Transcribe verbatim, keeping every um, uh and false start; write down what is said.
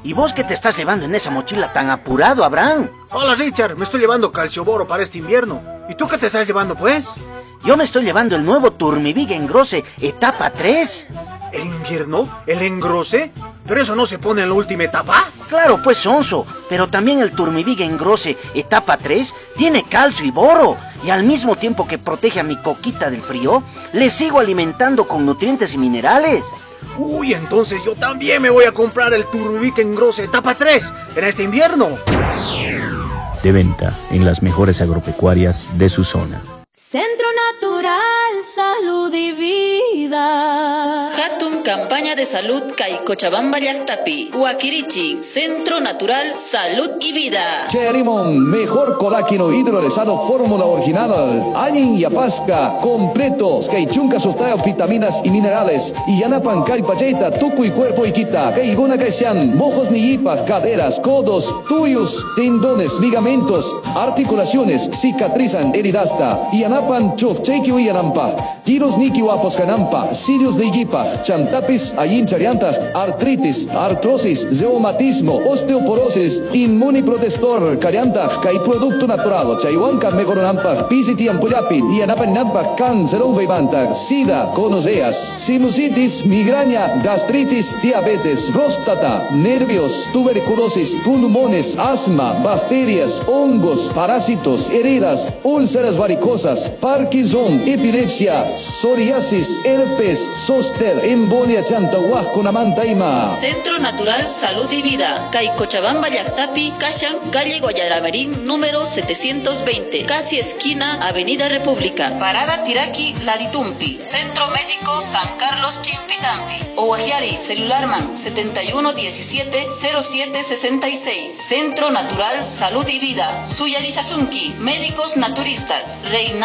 ¿Y vos qué te estás llevando en esa mochila tan apurado, Abraham? Hola, Richard, me estoy llevando calcioboro para este invierno. ¿Y tú qué te estás llevando, pues? Yo me estoy llevando el nuevo Turmivig Engrose etapa tres. ¿El invierno? ¿El engrose? ¿Pero eso no se pone en la última etapa? Claro, pues, sonso, pero también el Turmivig Engrose etapa tres tiene calcio y boro. Y al mismo tiempo que protege a mi coquita del frío, le sigo alimentando con nutrientes y minerales. Uy, entonces yo también me voy a comprar el Turmivig Engrose etapa tres en este invierno. De venta en las mejores agropecuarias de su zona. Centro Natural, Salud y Vida. Hatun campaña de salud Kay Cochabamba Llactapi. Huaquirichi, Centro Natural, Salud y Vida. Cherimon, mejor colágeno hidrolizado fórmula original. Ayin Yapasca, completos. Kay chunca sustayo vitaminas y minerales. Y yanapan kay pacheta, tuku y cuerpo y quita. Kay iguna kay sean, mojos ni yipas, caderas, codos, tuyos, tendones, ligamentos, articulaciones, cicatrizan heridasta. Y yanapan chok cheikio y yanampa. Giros niki wapos canampa, sirios de yipa, chantapis, ayin chariantas, artritis, artrosis, reumatismo, osteoporosis, inmuniprotestor, carianta, kay producto natural, chaywanka mejoronampa, pisiti ampullapi, y yanapaninampa, cáncer ovevanta, sida, conoceas, sinusitis, migraña, gastritis, diabetes, próstata, nervios, tuberculosis, pulmones, asma, bacterias, hongos, parásitos, heridas, úlceras varicosas, Parkinson, epilepsia, psoriasis, herpes, zóster, embolia chantahuaj con amantaima. Centro Natural Salud y Vida. Kay Cochabamba Llactapi, Kashan, calle Guayaramerín, número setecientos veinte. Casi esquina, Avenida República. Parada Tiraki, Laditumpi. Centro Médico San Carlos Chimpitampi. Owajiari, celularman setenta y uno diecisiete cero siete sesenta y seis. Centro Natural Salud y Vida. Suyarizasunki, médicos naturistas. Reina